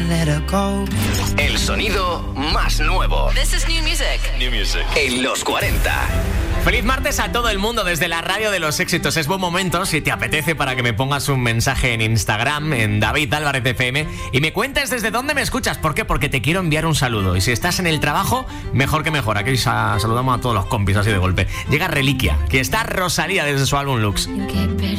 let her go. El sonido más nuevo. This is new music. New music. En los 40. Feliz martes a todo el mundo desde la radio de los éxitos. Es buen momento, si te apetece, para que me pongas un mensaje en Instagram, en David Álvarez FM, y me cuentes desde dónde me escuchas. ¿Por qué? Porque te quiero enviar un saludo. Y si estás en el trabajo, mejor que mejor. Aquí saludamos a todos los compis así de golpe. Llega Reliquia, que está Rosalía desde su álbum Lux.